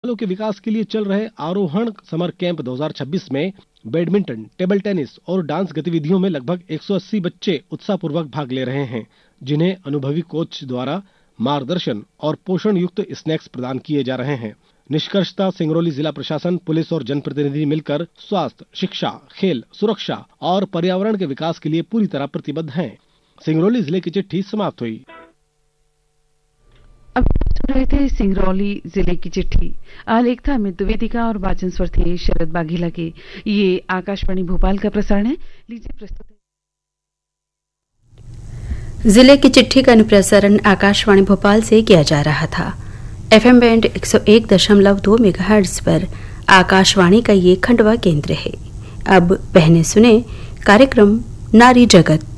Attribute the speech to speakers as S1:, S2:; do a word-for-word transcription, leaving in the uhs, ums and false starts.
S1: खेलों के विकास के लिए चल रहे आरोहण समर कैंप दो हज़ार छब्बीस में बैडमिंटन, टेबल टेनिस और डांस गतिविधियों में लगभग एक सौ अस्सी बच्चे उत्साहपूर्वक भाग ले रहे हैं, जिन्हें अनुभवी कोच द्वारा मार्गदर्शन और पोषण युक्त स्नैक्स प्रदान किए जा रहे हैं। निष्कर्षतः सिंगरौली जिला प्रशासन, पुलिस और जनप्रतिनिधि मिलकर स्वास्थ्य, शिक्षा, खेल, सुरक्षा और पर्यावरण के विकास के लिए पूरी तरह प्रतिबद्ध हैं। सिंगरौली जिले की चिट्ठी समाप्त हुई।
S2: अब सुन रहे थे सिंगरौली जिले की चिट्ठी। आलेख था अमित द्विवेदिका और वाचन स्वर थे शरद बाघेला के। ये आकाशवाणी भोपाल का प्रसारण है। लीजिए प्रस्तुत है।
S3: जिले की चिट्ठी का अनुप्रसारण आकाशवाणी भोपाल से किया जा रहा था। एफएम बैंड एक सौ एक दशमलव दो मेगाहर्ट्ज पर आकाशवाणी का ये खंडवा केंद्र है। अब बहने सुने कार्यक्रम नारी जगत।